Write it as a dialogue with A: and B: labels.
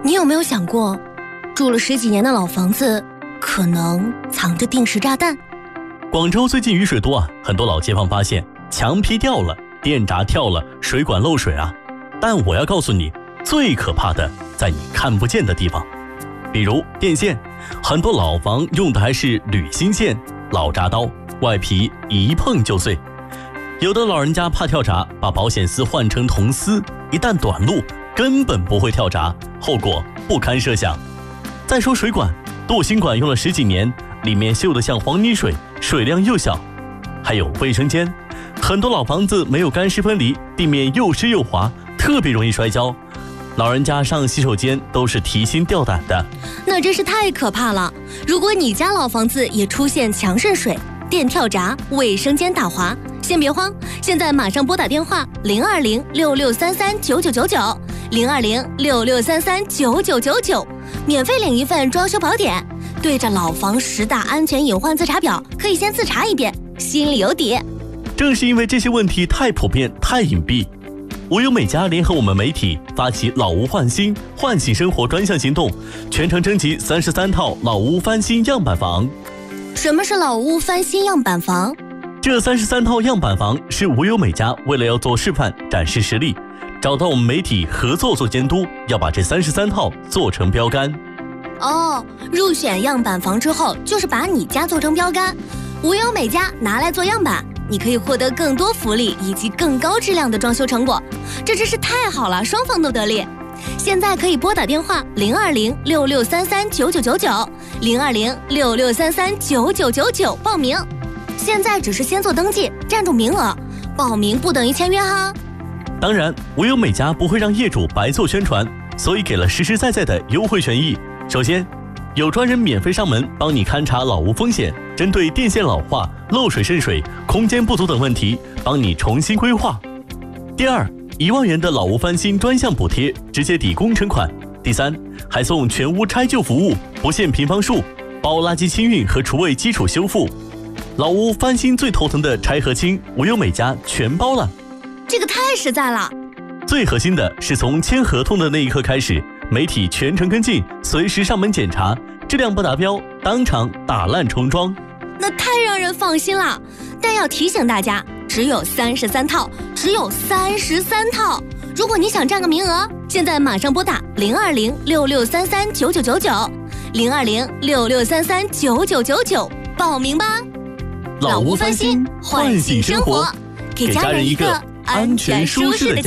A: 你有没有想过，住了10几年的老房子可能藏着定时炸弹？
B: 广州最近雨水多啊，很多老街坊发现墙皮掉了，电闸跳了，水管漏水啊。但我要告诉你，最可怕的在你看不见的地方，比如电线，很多老房用的还是铝芯线，老铡刀，外皮一碰就碎。有的老人家怕跳闸，把保险丝换成铜丝，一旦短路根本不会跳闸，后果不堪设想。再说水管，镀锌管用了10几年，里面锈得像黄泥水，水量又小。还有卫生间，很多老房子没有干湿分离，地面又湿又滑，特别容易摔跤。老人家上洗手间都是提心吊胆的，
A: 那真是太可怕了。如果你家老房子也出现墙渗水、电跳闸、卫生间打滑，先别慌，现在马上拨打电话020-6633-9999，020-6633-9999，免费领一份装修宝典，对着老房10大安全隐患自查表，可以先自查一遍，心里有底。
B: 正是因为这些问题太普遍、太隐蔽，无忧美家联合我们媒体发起老屋换新、唤醒生活专项行动，全程征集33套老屋翻新样板房。
A: 什么是老屋翻新样板房？
B: 这33套样板房是无忧美家为了要做示范展示实力，找到我们媒体合作做监督，要把这33套做成标杆。
A: 哦，入选样板房之后，就是把你家做成标杆，无忧美家拿来做样板，你可以获得更多福利以及更高质量的装修成果，这真是太好了，双方都得利。现在可以拨打电话020-6633-9999，020-6633-9999报名。现在只是先做登记，占住名额，报名不等于签约哈。
B: 当然，无忧美家不会让业主白做宣传，所以给了实实在在的优惠权益。首先，有专人免费上门帮你勘察老屋风险，针对电线老化、漏水渗水、空间不足等问题，帮你重新规划。第二，1万元的老屋翻新专项补贴，直接抵工程款。第三，还送全屋拆旧服务，不限平方数，包垃圾清运和厨卫基础修复。老屋翻新最头疼的拆和清，无忧美家全包了，
A: 这个太实在了。
B: 最核心的是从签合同的那一刻开始，媒体全程跟进，随时上门检查，质量不达标当场打烂重装，
A: 那太让人放心了。但要提醒大家，只有33套，只有33套。如果你想占个名额，现在马上拨打020-6633-9999，020-6633-9999报名吧。
B: 老屋翻新，唤醒生活，给家人一个安全舒适的家。